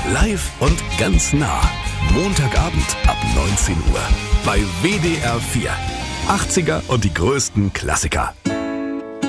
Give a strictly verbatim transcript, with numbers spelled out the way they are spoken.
Live und ganz nah. Montagabend ab neunzehn Uhr. Bei W D R vier. achtziger und die größten Klassiker.